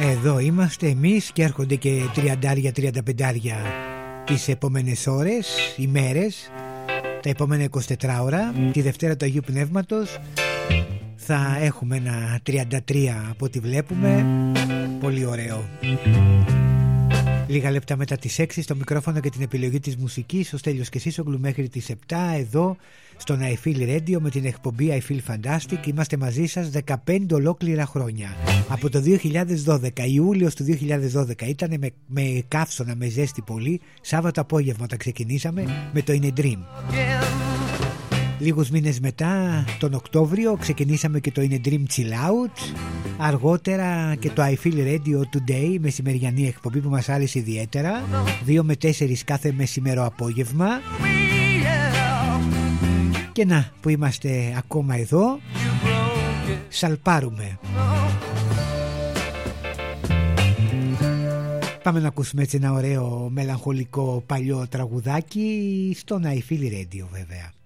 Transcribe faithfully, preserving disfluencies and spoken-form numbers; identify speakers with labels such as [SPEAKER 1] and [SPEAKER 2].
[SPEAKER 1] Εδώ είμαστε εμείς και έρχονται και τριαντάρια, τριανταπεντάρια τις επόμενες ώρες, ημέρες, τα επόμενα εικοσιτέσσερις ώρα. Τη Δευτέρα του Αγίου Πνεύματος θα έχουμε ένα τριάντα τρία από ό,τι βλέπουμε. Πολύ ωραίο. Λίγα λεπτά μετά τις έξι στο μικρόφωνο και την επιλογή της μουσικής ο Στέλιος και Σύσογλου μέχρι τις επτά εδώ στον I Feel Radio με την εκπομπή I Feel Fantastic. Είμαστε μαζί σας δεκαπέντε ολόκληρα χρόνια. Από το δύο χιλιάδες δώδεκα, Ιούλιος του δύο χιλιάδες δώδεκα, ήταν με, με καύσωνα, με ζέστη πολύ. Σάββατο απόγευμα τα ξεκινήσαμε με το In a Dream. Λίγους μήνες μετά, τον Οκτώβριο, ξεκινήσαμε και το In a Dream Chill Out. Αργότερα και το I Feel Radio Today, μεσημεριανή εκπομπή που μας άρεσε ιδιαίτερα. δύο με τέσσερις κάθε μεσημερό απόγευμα. Και να, που είμαστε ακόμα εδώ, σαλπάρουμε. Πάμε να ακούσουμε έτσι ένα ωραίο μελαγχολικό παλιό τραγουδάκι στον I Feel Radio βέβαια.